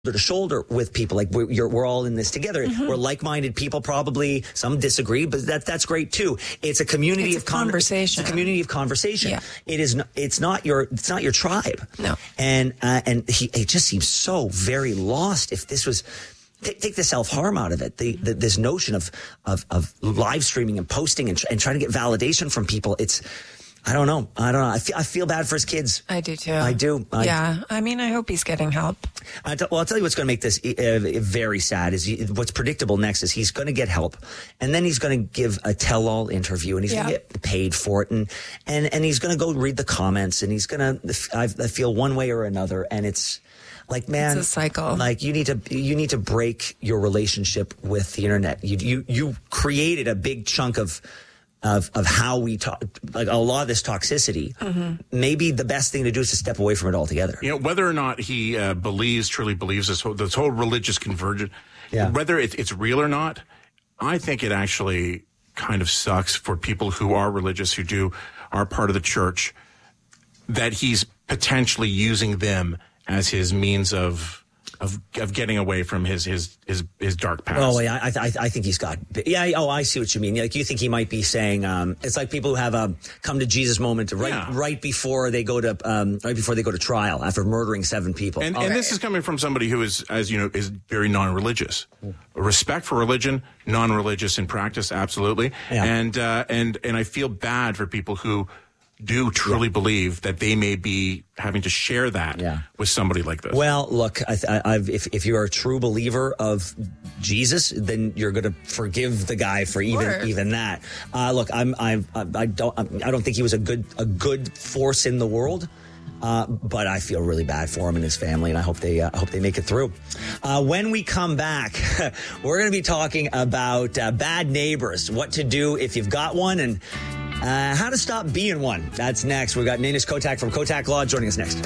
to shoulder with people. Like we're all in this together. Mm-hmm. We're like-minded people. Probably some disagree, but that's great too. It's a community of conversation. It's a community of conversation. Yeah. It's not your tribe. No. And it just seems so very lost. If this was. Take the self-harm out of it. This notion of live streaming and posting and trying to get validation from people. I don't know. I feel bad for his kids. I do too. I do. Yeah. I mean, I hope he's getting help. I'll tell you what's going to make this very sad is what's predictable next is he's going to get help, and then he's going to give a tell-all interview, and he's going to get paid for it, and he's going to go read the comments, and he's going to I feel one way or another, and it's. Like, man, it's a cycle. Like you need to break your relationship with the internet. You created a big chunk of how we talk, like a lot of this toxicity. Mm-hmm. Maybe the best thing to do is to step away from it altogether. You know, whether or not he truly believes this whole religious convergence, whether it's real or not, I think it actually kind of sucks for people who are religious, are part of the church, that he's potentially using them as his means of getting away from his dark past. Oh, yeah, I think he's got. Yeah. Oh, I see what you mean. Like you think he might be saying it's like people who have a come to Jesus moment right before they go to trial after murdering 7 people. And this is coming from somebody who is, as you know, is very non-religious. Respect for religion, non-religious in practice, absolutely. Yeah. And I feel bad for people who do truly believe that they may be having to share that with somebody like this. Well, look, if you're a true believer of Jesus, then you're going to forgive the guy for even that. Look, I don't think he was a good force in the world. But I feel really bad for him and his family, and I hope they make it through. When we come back, we're going to be talking about bad neighbors, what to do if you've got one, and how to stop being one. That's next. We've got Nanis Kotak from Kotak Law joining us next.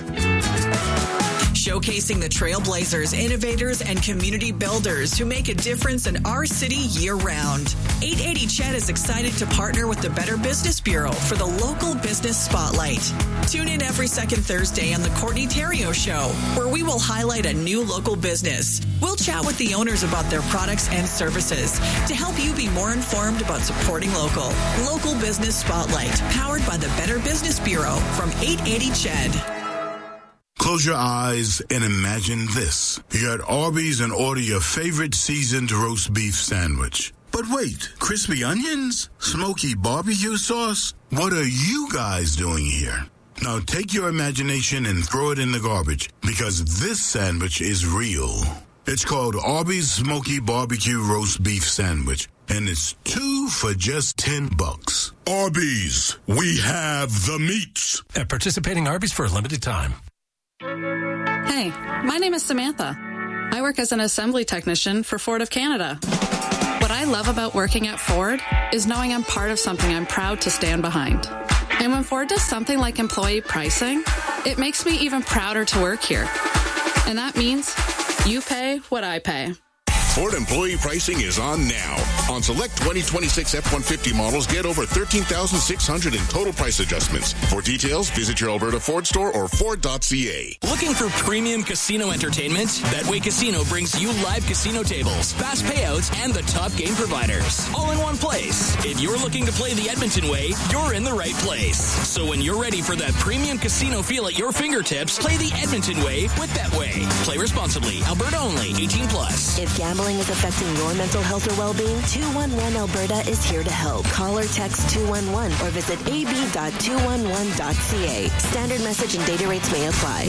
Showcasing the trailblazers, innovators, and community builders who make a difference in our city year-round. 880 Ched is excited to partner with the Better Business Bureau for the Local Business Spotlight. Tune in every second Thursday on the Courtney Theriault Show, where we will highlight a new local business. We'll chat with the owners about their products and services to help you be more informed about supporting local. Local Business Spotlight, powered by the Better Business Bureau from 880 Ched. Close your eyes and imagine this. You're at Arby's and order your favorite seasoned roast beef sandwich. But wait, crispy onions? Smoky barbecue sauce? What are you guys doing here? Now take your imagination and throw it in the garbage, because this sandwich is real. It's called Arby's Smoky Barbecue Roast Beef Sandwich, and it's 2 for just $10. Arby's, we have the meats. At participating Arby's for a limited time. Hey, my name is Samantha. I work as an assembly technician for Ford of Canada. What I love about working at Ford is knowing I'm part of something I'm proud to stand behind. And when Ford does something like employee pricing, it makes me even prouder to work here. And that means you pay what I pay. Ford employee pricing is on now. On select 2026 F-150 models, get over $13,600 in total price adjustments. For details, visit your Alberta Ford store or Ford.ca. Looking for premium casino entertainment? Betway Casino brings you live casino tables, fast payouts, and the top game providers, all in one place. If you're looking to play the Edmonton way, you're in the right place. So when you're ready for that premium casino feel at your fingertips, play the Edmonton way with Betway. Play responsibly. Alberta only. 18 plus. If gambling is affecting your mental health or well-being, 211 Alberta is here to help. Call or text 211 or visit ab.211.ca. Standard message and data rates may apply.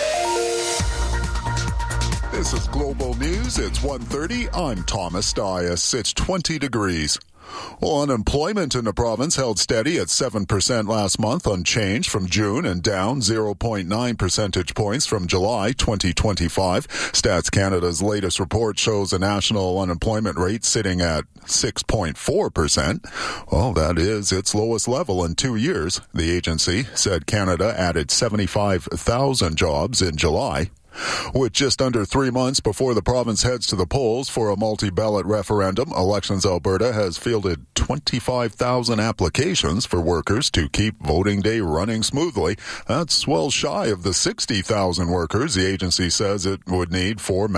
This is Global News. It's 1:30. I'm Thomas Dias. It's 20 degrees. Well, unemployment in the province held steady at 7% last month, unchanged from June, and down 0.9 percentage points from July 2025. Stats Canada's latest report shows a national unemployment rate sitting at 6.4%. Well, that is its lowest level in 2 years. The agency said Canada added 75,000 jobs in July. With just under 3 months before the province heads to the polls for a multi-ballot referendum, Elections Alberta has fielded 25,000 applications for workers to keep voting day running smoothly. That's well shy of the 60,000 workers the agency says it would need for